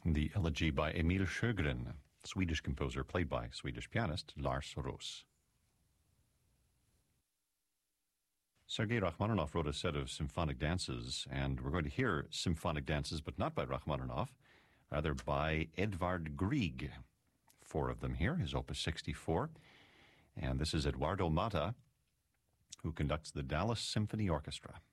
The Elegy by Emil Sjögren, Swedish composer, played by Swedish pianist Lars Roos. Sergei Rachmaninoff wrote a set of symphonic dances, and we're going to hear symphonic dances, but not by Rachmaninoff, rather by Edvard Grieg. 4 of them here, his Opus 64. And this is Eduardo Mata, who conducts the Dallas Symphony Orchestra.